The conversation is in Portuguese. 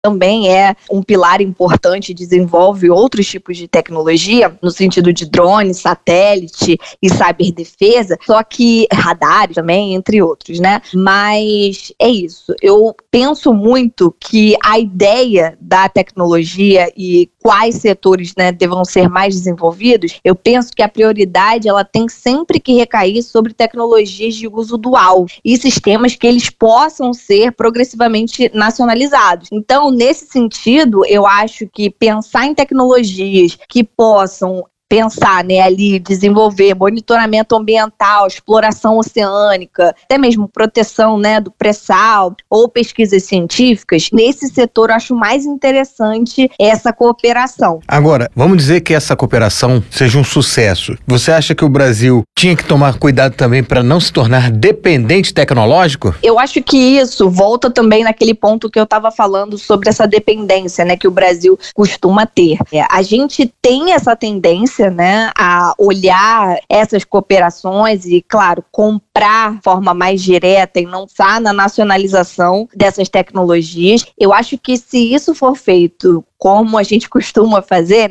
também é um pilar importante, desenvolve outros tipos de tecnologia, no sentido de drone, satélite e ciberdefesa, só que radar também, entre outros, né? Mas é isso. Eu penso muito que a ideia da tecnologia e quais setores, né, devam ser mais desenvolvidos, eu penso que a prioridade ela tem sempre que recair sobre tecnologias de uso dual e sistemas que eles possam ser progressivamente nacionalizados. Então, nesse sentido, eu acho que pensar em tecnologias que possam pensar, né, ali, desenvolver monitoramento ambiental, exploração oceânica, até mesmo proteção, né, do pré-sal ou pesquisas científicas, nesse setor eu acho mais interessante essa cooperação. Agora, vamos dizer que essa cooperação seja um sucesso. Você acha que o Brasil tinha que tomar cuidado também para não se tornar dependente tecnológico? Eu acho que isso volta também naquele ponto que eu estava falando sobre essa dependência, né, que o Brasil costuma ter. A gente tem essa tendência, né, a olhar essas cooperações e, claro, comprar de forma mais direta e não estar na nacionalização dessas tecnologias. Eu acho que se isso for feito como a gente costuma fazer,